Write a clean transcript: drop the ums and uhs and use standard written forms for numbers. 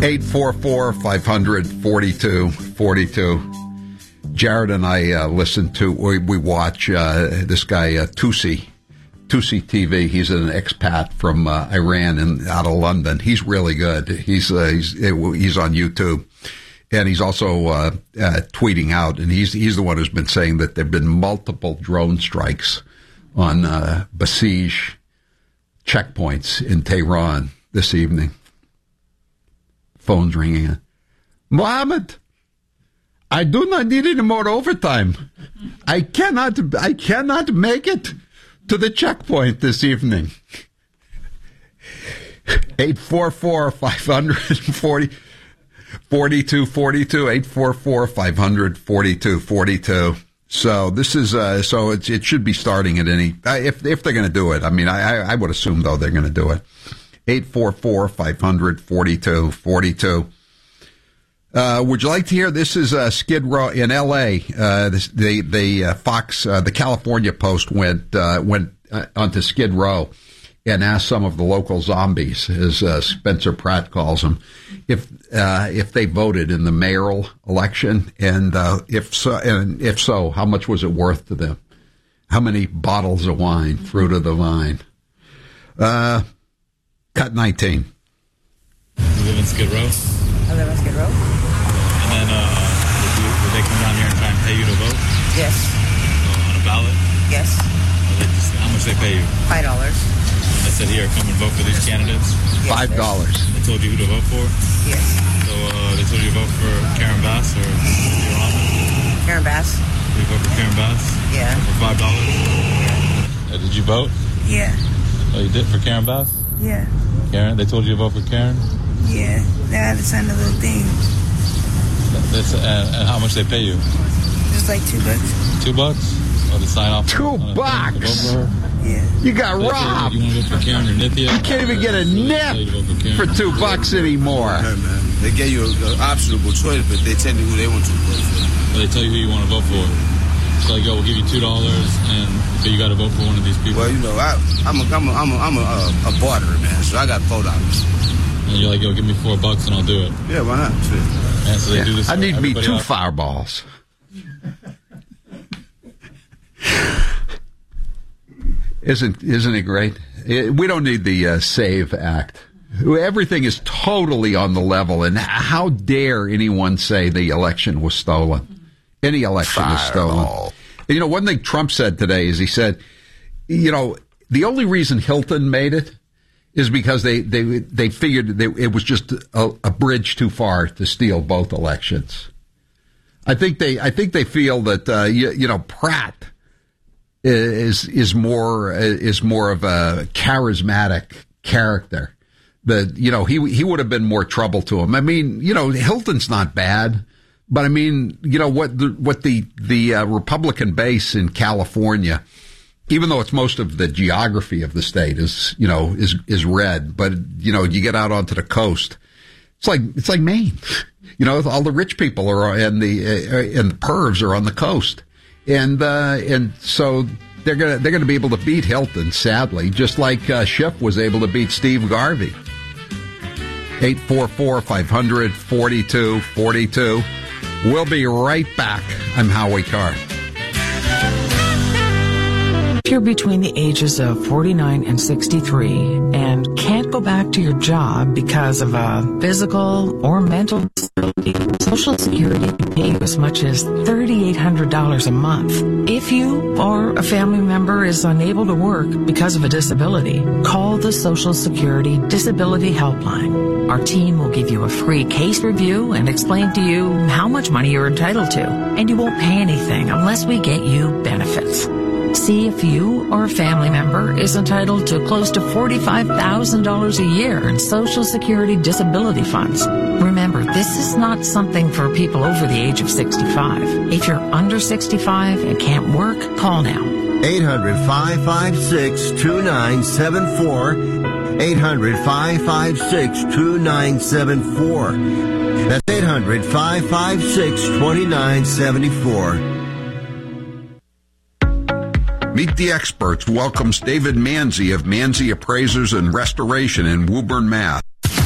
844-500-4242. Jared and I we watch this guy, Tusi TV. He's an expat from Iran and out of London. He's really good. He's on YouTube. And he's also tweeting out, and he's the one who's been saying that there have been multiple drone strikes on Basij checkpoints in Tehran this evening. Phone's ringing. Mohammed, I do not need any more overtime. I cannot make it to the checkpoint this evening. 844-540-4242. 844-500-4242. So this is it should be starting at any if they're going to do it. I mean, I would assume though they're going to do it. 844-500-4242. Would you like to hear? This is Skid Row in L.A. Fox, the California Post went onto Skid Row and asked some of the local zombies, as Spencer Pratt calls them, if they voted in the mayoral election, and if so, how much was it worth to them? How many bottles of wine, fruit of the vine? Cut 19. You live in Skid Row? I live in Skid Row. And then would they come down here and try and pay you to vote? Yes. On a ballot? Yes. How much they pay you? $5. They said, here, come and vote for these candidates? Yes, $5. They told you who to vote for? Yes. So they told you to vote for Karen Bass or your mom? Karen Bass. Did you vote for Karen Bass? Yeah. For $5? Yeah. Did you vote? Yeah. Oh, you did for Karen Bass? Yeah. Karen? They told you to vote for Karen? Yeah. They had to sign a little thing. And how much they pay you? Just like $2. $2? Oh, to sign off. $2. To vote for her? Yeah. You got robbed. You want to vote for Karen or Nithya? You can't even get a nip for $2 anymore. Hey, man. They gave you an optionable choice, but they tell you who they want to vote for. Well, they tell you who you want to vote for. So like, yo, we'll give you $2, but you got to vote for one of these people. Well, you know, I'm a barterer, man. So I got $4. And you're like, yo, give me $4 and I'll do it. Yeah, why not? Sure. And so they do this. I need me 2 else. fireballs. Isn't it great? We don't need the SAVE Act. Everything is totally on the level, and how dare anyone say the election was stolen? Any election was stolen. You know, one thing Trump said today is he said, you know, the only reason Hilton made it is because they figured it was just a bridge too far to steal both elections. I think they feel that you know, Pratt is more of a charismatic character. That, you know, he would have been more trouble to him. I mean, you know, Hilton's not bad, but I mean, you know, what the Republican base in California, even though it's most of the geography of the state is red, but you know, you get out onto the coast, it's like Maine. You know, all the rich people are and the pervs are on the coast, and so they're gonna be able to beat Hilton, sadly, just like Schiff was able to beat Steve Garvey. 844-500-4242. We'll be right back. I'm Howie Carr. If you're between the ages of 49 and 63 and can't go back to your job because of a physical or mental disability, Social Security can pay you as much as $3,800 a month. If you or a family member is unable to work because of a disability, call the Social Security Disability Helpline. Our team will give you a free case review and explain to you how much money you're entitled to, and you won't pay anything unless we get you benefits. See if you or a family member is entitled to close to $45,000 a year in Social Security disability funds. Remember, this is not something for people over the age of 65. If you're under 65 and can't work, call now. 800-556-2974. 800-556-2974. That's 800-556-2974. Meet the Experts welcomes David Manzi of Manzi Appraisers and Restoration in Woburn, Mass.